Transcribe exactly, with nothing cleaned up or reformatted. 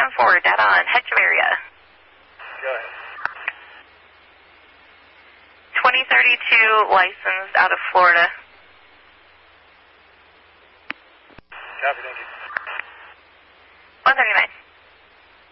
ten four, dead on, Hedgeham area. Go ahead. twenty thirty-two, licensed out of Florida. Copy, thank you.